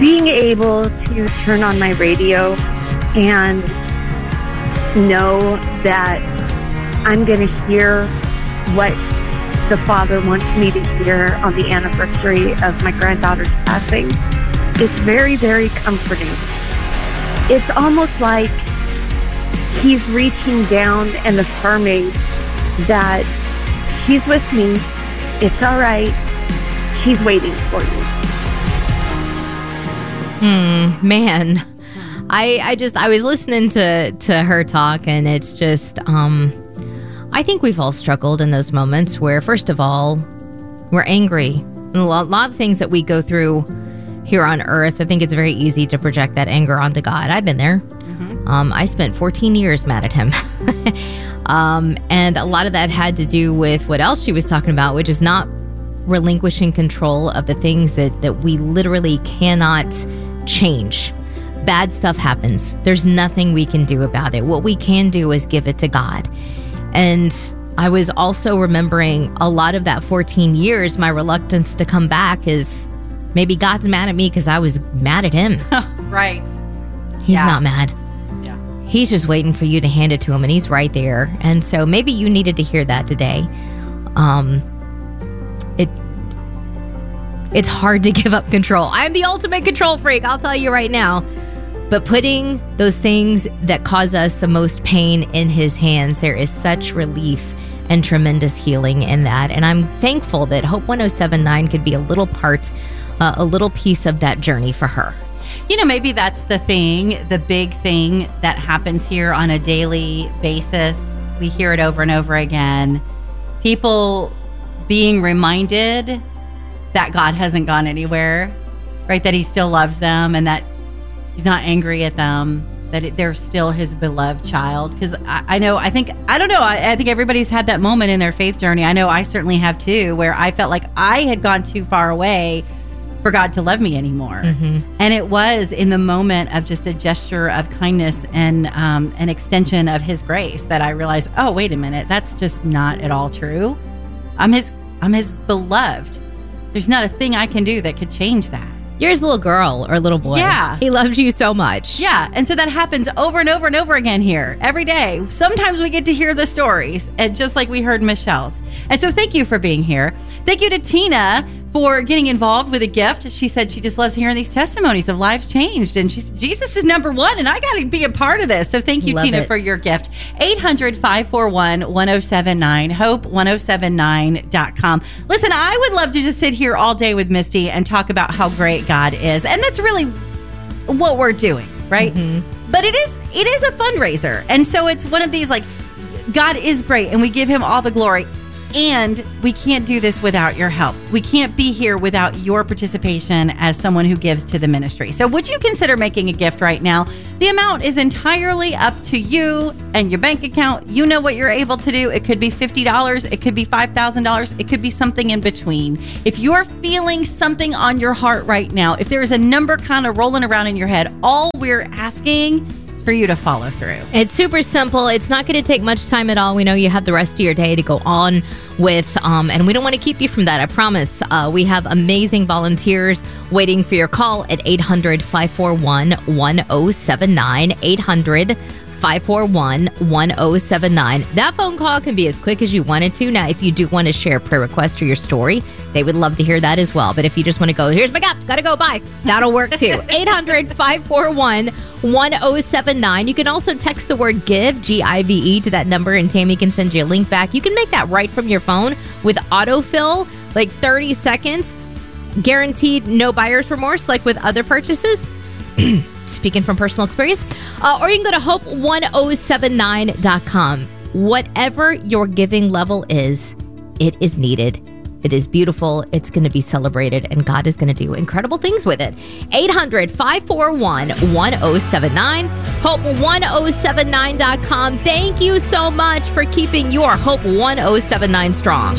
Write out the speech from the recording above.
being able to turn on my radio and know that I'm going to hear what the Father wants me to hear on the anniversary of my granddaughter's passing is very, very comforting. It's almost like He's reaching down and affirming that He's with me. It's all right. He's waiting for you. Man, I was listening to her talk, and it's just, I think we've all struggled in those moments where, first of all, we're angry. And a lot of things that we go through here on earth, I think it's very easy to project that anger onto God. I've been there. I spent 14 years mad at Him. And a lot of that had to do with what else she was talking about, which is not relinquishing control of the things that we literally cannot change. Bad stuff happens. There's nothing we can do about it. What we can do is give it to God. And I was also remembering a lot of that 14 years, my reluctance to come back is maybe God's mad at me because I was mad at Him. Right. He's not mad. Yeah. He's just waiting for you to hand it to Him, and He's right there. And so maybe you needed to hear that today. It's hard to give up control. I'm the ultimate control freak, I'll tell you right now. But putting those things that cause us the most pain in His hands, there is such relief and tremendous healing in that. And I'm thankful that Hope 1079 could be a little part, a little piece of that journey for her. You know, maybe that's the thing, the big thing that happens here on a daily basis. We hear it over and over again. People being reminded that God hasn't gone anywhere, right? That He still loves them and that He's not angry at them, that they're still His beloved child. Because I think everybody's had that moment in their faith journey. I know I certainly have too, where I felt like I had gone too far away for God to love me anymore. And it was in the moment of just a gesture of kindness and an extension of His grace that I realized, oh, wait a minute, that's just not at all true. I'm His beloved. There's not a thing I can do that could change that. You're His little girl or little boy. Yeah. He loves you so much. Yeah. And so that happens over and over and over again here every day. Sometimes we get to hear the stories, and just like we heard Michelle's. And so thank you for being here. Thank you to Tina for getting involved with a gift. She said she just loves hearing these testimonies of lives changed. And she said, Jesus is number one, and I got to be a part of this. So thank you, Tina, for your gift. 800-541-1079, hope1079.com. Listen, I would love to just sit here all day with Misty and talk about how great God is. And that's really what we're doing, right? But it is a fundraiser. And so it's one of these, like, God is great, and we give Him all the glory. And we can't do this without your help. We can't be here without your participation as someone who gives to the ministry. So would you consider making a gift right now? The amount is entirely up to you and your bank account. You know what you're able to do. It could be $50. It could be $5,000. It could be something in between. If you're feeling something on your heart right now, if there is a number kind of rolling around in your head, all we're asking for you to follow through. It's super simple. It's not going to take much time at all. We know you have the rest of your day to go on with, and we don't want to keep you from that. I promise. We have amazing volunteers waiting for your call at 800-541-1079. 800-541-1079. That phone call can be as quick as you want it to. Now, if you do want to share a prayer request or your story, they would love to hear that as well. But if you just want to go, here's my gift, gotta go, bye, that'll work too. 800-541-1079. You can also text the word GIVE, G-I-V-E, to that number, and Tammy can send you a link back. You can make that right from your phone with autofill, like 30 seconds. Guaranteed no buyer's remorse like with other purchases. Speaking from personal experience. Or you can go to hope1079.com. Whatever your giving level is, it is needed. It is beautiful. It's going to be celebrated, and God is going to do incredible things with it. 800-541-1079. Hope1079.com. Thank you so much for keeping your Hope 1079 strong.